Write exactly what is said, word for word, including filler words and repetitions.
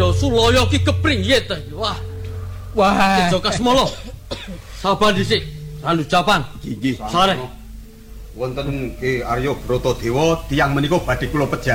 Gendha Sulaya ki kepriye ta? Wah. Wah. Tejo Kasmala. Sabar dhisik. Randu japan. Nggih, Sare. wonten Ki Arya Bratadewa tiyang menika badhe kula pejah.